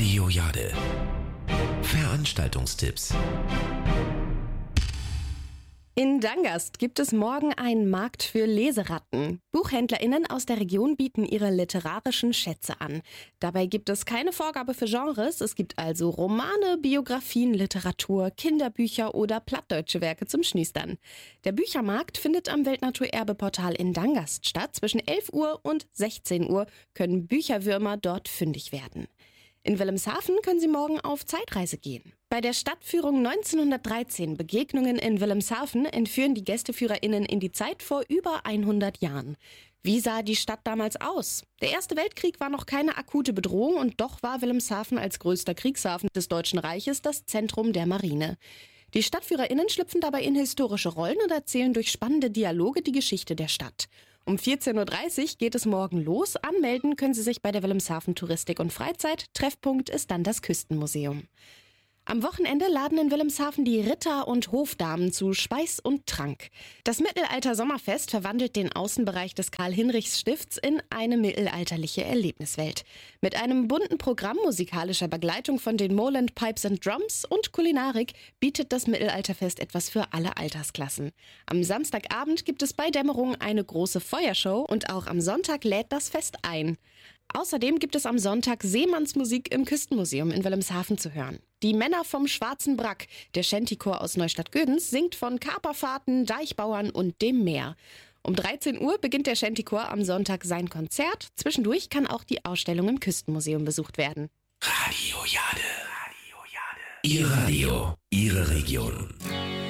Radio Jade. Veranstaltungstipps. In Dangast gibt es morgen einen Markt für Leseratten. BuchhändlerInnen aus der Region bieten ihre literarischen Schätze an. Dabei gibt es keine Vorgabe für Genres. Es gibt also Romane, Biografien, Literatur, Kinderbücher oder plattdeutsche Werke zum Schnüstern. Der Büchermarkt findet am Weltnaturerbeportal in Dangast statt. Zwischen 11 Uhr und 16 Uhr können Bücherwürmer dort fündig werden. In Wilhelmshaven können Sie morgen auf Zeitreise gehen. Bei der Stadtführung 1913 Begegnungen in Wilhelmshaven entführen die GästeführerInnen in die Zeit vor über 100 Jahren. Wie sah die Stadt damals aus? Der Erste Weltkrieg war noch keine akute Bedrohung und doch war Wilhelmshaven als größter Kriegshafen des Deutschen Reiches das Zentrum der Marine. Die StadtführerInnen schlüpfen dabei in historische Rollen und erzählen durch spannende Dialoge die Geschichte der Stadt. Um 14.30 Uhr geht es morgen los. Anmelden können Sie sich bei der Wilhelmshaven Touristik und Freizeit. Treffpunkt ist dann das Küstenmuseum. Am Wochenende laden in Wilhelmshaven die Ritter und Hofdamen zu Speis und Trank. Das Mittelalter-Sommerfest verwandelt den Außenbereich des Karl-Hinrichs-Stifts in eine mittelalterliche Erlebniswelt. Mit einem bunten Programm musikalischer Begleitung von den Moreland Pipes and Drums und Kulinarik bietet das Mittelalterfest etwas für alle Altersklassen. Am Samstagabend gibt es bei Dämmerung eine große Feuershow und auch am Sonntag lädt das Fest ein. Außerdem gibt es am Sonntag Seemannsmusik im Küstenmuseum in Wilhelmshaven zu hören. Die Männer vom Schwarzen Brack, der Shantychor aus Neustadt-Gödens, singt von Kaperfahrten, Deichbauern und dem Meer. Um 13 Uhr beginnt der Shantychor am Sonntag sein Konzert. Zwischendurch kann auch die Ausstellung im Küstenmuseum besucht werden. Radio Jade. Ihr Radio, Ihre Region.